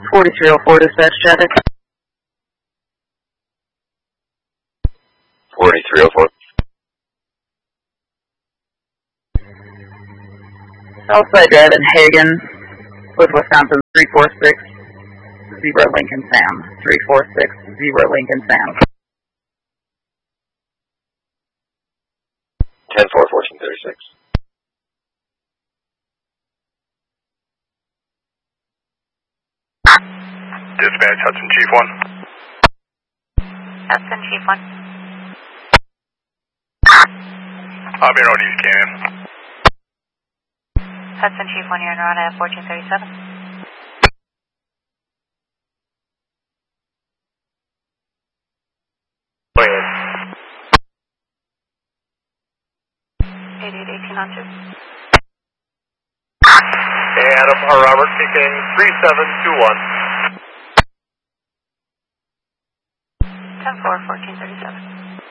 4304 dispatch traffic. 4304. Southside Drive in Hagen with Wisconsin 346 Lincoln Sam. 346 Lincoln Sam. 10-4, 1436. Dispatch, Hudson Chief 1. Hudson Chief 1. Bay Road East Canyon. Hudson Chief 1, you're in Rana at 1437. 8818 on 2. Adam Robert taking 3721. 10-4, 1437.